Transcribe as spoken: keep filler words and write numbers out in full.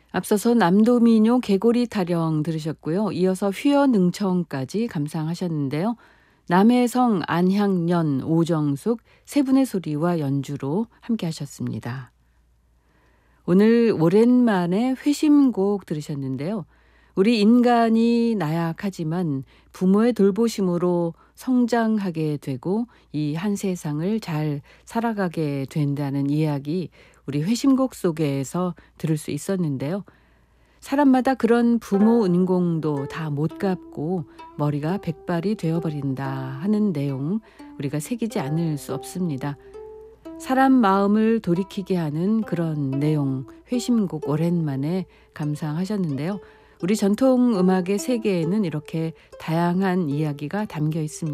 앞서서 남도민요 개고리 타령 들으셨고요. 이어서 휘어능청까지 감상하셨는데요. 남해성, 안향연, 오정숙 세 분의 소리와 연주로 함께 하셨습니다. 오늘 오랜만에 회심곡 들으셨는데요. 우리 인간이 나약하지만 부모의 돌보심으로 성장하게 되고 이 한 세상을 잘 살아가게 된다는 이야기 우리 회심곡 속에서 들을 수 있었는데요. 사람마다 그런 부모 은공도 다 못 갚고 머리가 백발이 되어버린다 하는 내용 우리가 새기지 않을 수 없습니다. 사람 마음을 돌이키게 하는 그런 내용 회심곡 오랜만에 감상하셨는데요. 우리 전통 음악의 세계에는 이렇게 다양한 이야기가 담겨 있습니다.